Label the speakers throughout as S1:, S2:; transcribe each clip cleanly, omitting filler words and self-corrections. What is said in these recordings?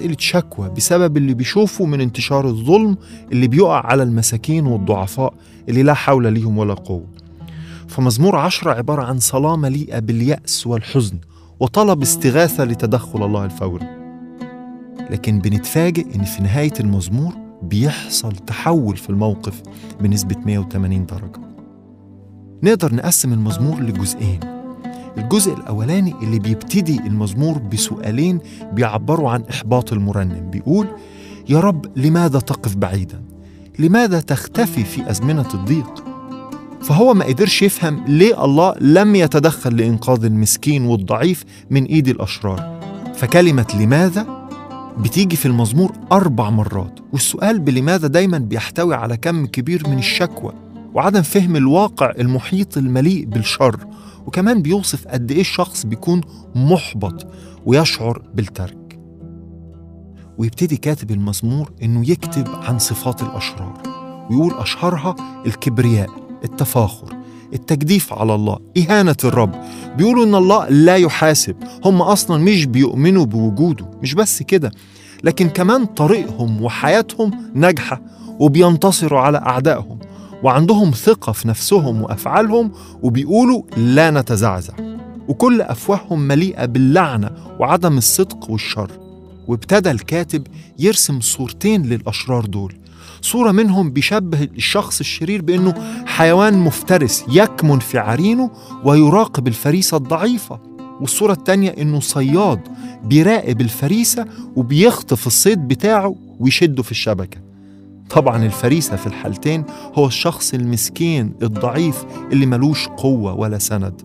S1: أسئلة شكوى بسبب اللي بيشوفوا من انتشار الظلم اللي بيقع على المساكين والضعفاء اللي لا حول ليهم ولا قوة. فمزمور 10 عبارة عن صلاة مليئة باليأس والحزن وطلب استغاثة لتدخل الله الفوري. لكن بنتفاجئ إن في نهاية المزمور بيحصل تحول في الموقف بنسبة 180 درجة. نقدر نقسم المزمور لجزئين. الجزء الأولاني اللي بيبتدي المزمور بسؤالين بيعبروا عن إحباط المرنم. بيقول: يا رب لماذا تقف بعيدا؟ لماذا تختفي في أزمنة الضيق؟ فهو ما قدرش يفهم ليه الله لم يتدخل لإنقاذ المسكين والضعيف من إيد الأشرار. فكلمة لماذا بتيجي في المزمور 4 مرات، والسؤال بلماذا دايما بيحتوي على كم كبير من الشكوى وعدم فهم الواقع المحيط المليء بالشر، وكمان بيوصف قد إيه الشخص بيكون محبط ويشعر بالترك. ويبتدي كاتب المزمور إنه يكتب عن صفات الأشرار، ويقول أشهرها الكبرياء، التفاخر، التجديف على الله، إهانة الرب. بيقولوا إن الله لا يحاسب، هم أصلا مش بيؤمنوا بوجوده. مش بس كده، لكن كمان طريقهم وحياتهم ناجحة وبينتصروا على أعدائهم، وعندهم ثقة في نفسهم وأفعالهم، وبيقولوا لا نتزعزع، وكل أفواههم مليئة باللعنة وعدم الصدق والشر. وابتدى الكاتب يرسم صورتين للأشرار دول. صورة منهم بيشبه الشخص الشرير بأنه حيوان مفترس يكمن في عرينه ويراقب الفريسة الضعيفة، والصورة التانية أنه صياد بيراقب الفريسة وبيخطف الصيد بتاعه ويشده في الشبكة. طبعا الفريسة في الحالتين هو الشخص المسكين الضعيف اللي ملوش قوة ولا سند.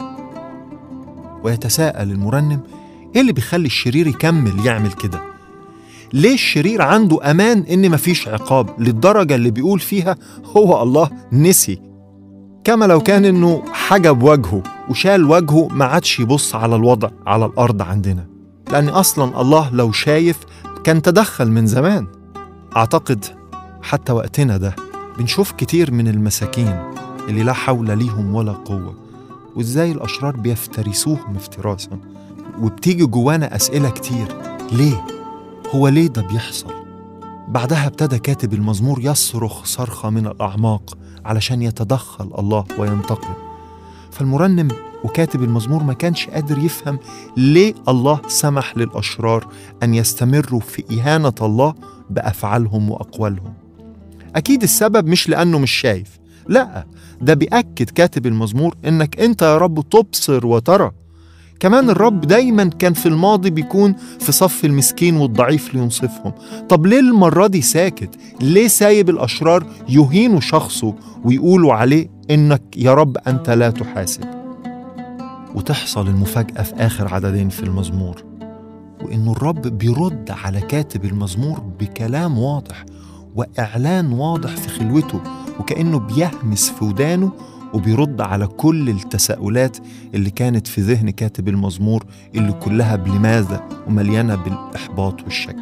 S1: ويتساءل المرنم: إيه اللي بيخلي الشرير يكمل يعمل كده؟ ليه الشرير عنده أمان إن مفيش عقاب للدرجة اللي بيقول فيها هو الله نسي؟ كما لو كان إنه حجب وجهه وشال وجهه ما عادش يبص على الوضع على الأرض عندنا، لأن أصلا الله لو شايف كان تدخل من زمان. أعتقد حتى وقتنا ده بنشوف كتير من المساكين اللي لا حول ليهم ولا قوة، وإزاي الأشرار بيفترسوهم افتراسا. وبتيجي جوانا أسئلة كتير: ليه؟ هو ليه ده بيحصل؟ بعدها ابتدى كاتب المزمور يصرخ صرخة من الأعماق علشان يتدخل الله وينتقم. فالمرنم وكاتب المزمور ما كانش قادر يفهم ليه الله سمح للأشرار أن يستمروا في إهانة الله بأفعالهم وأقوالهم. أكيد السبب مش لأنه مش شايف، لا، ده بيأكد كاتب المزمور إنك أنت يا رب تبصر وترى. كمان الرب دايما كان في الماضي بيكون في صف المسكين والضعيف لينصفهم. طب ليه المرة دي ساكت؟ ليه سايب الأشرار يهينوا شخصه ويقولوا عليه إنك يا رب أنت لا تحاسب؟ وتحصل المفاجأة في آخر عددين في المزمور، وإنه الرب بيرد على كاتب المزمور بكلام واضح وإعلان واضح في خلوته، وكأنه بيهمس في ودانه وبيرد على كل التساؤلات اللي كانت في ذهن كاتب المزمور اللي كلها بلماذا ومليانة بالإحباط والشك.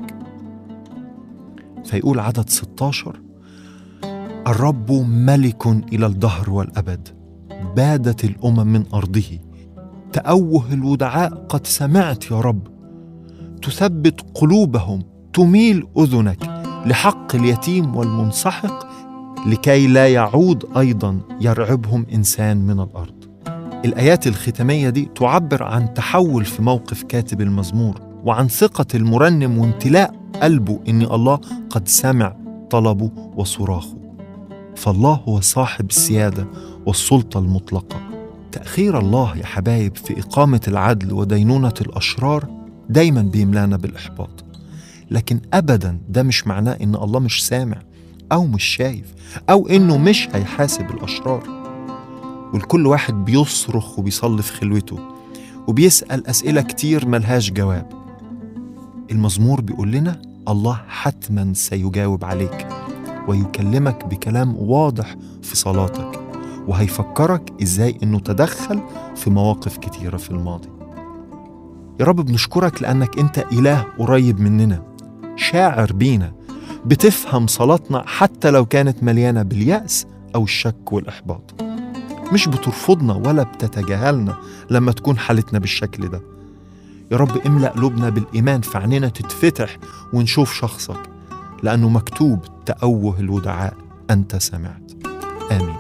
S1: فيقول عدد 16: الرب ملك إلى الدهر والأبد، بادت الأمم من أرضه، تأوه الودعاء قد سمعت يا رب، تثبت قلوبهم، تميل أذنك لحق اليتيم والمنسحق، لكي لا يعود أيضا يرعبهم إنسان من الأرض. الآيات الختامية دي تعبر عن تحول في موقف كاتب المزمور، وعن ثقة المرنم وامتلاء قلبه إن الله قد سمع طلبه وصراخه. فالله هو صاحب السيادة والسلطة المطلقة. تأخير الله يا حبايب في إقامة العدل ودينونة الأشرار دايما بيملانا بالإحباط، لكن أبدا ده مش معناه إن الله مش سامع أو مش شايف أو إنه مش هيحاسب الأشرار. والكل واحد بيصرخ وبيصلي في خلوته وبيسأل أسئلة كتير ملهاش جواب. المزمور بيقول لنا الله حتما سيجاوب عليك ويكلمك بكلام واضح في صلاتك، وهيفكرك إزاي إنه تدخل في مواقف كتيرة في الماضي. يا رب بنشكرك لأنك أنت إله قريب مننا، شاعر بينا، بتفهم صلاتنا حتى لو كانت مليانة باليأس أو الشك والإحباط. مش بترفضنا ولا بتتجاهلنا لما تكون حالتنا بالشكل ده. يا رب املأ قلوبنا بالإيمان، فعنينا تتفتح ونشوف شخصك، لأنه مكتوب تأوه الودعاء أنت سمعت. آمين.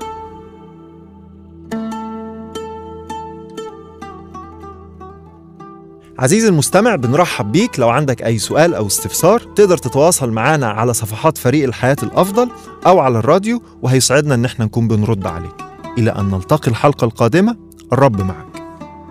S1: عزيزي المستمع، بنرحب بيك. لو عندك أي سؤال أو استفسار تقدر تتواصل معنا على صفحات فريق الحياة الأفضل أو على الراديو، وهيسعدنا أن احنا نكون بنرد عليك. إلى أن نلتقي الحلقة القادمة، الرب معك.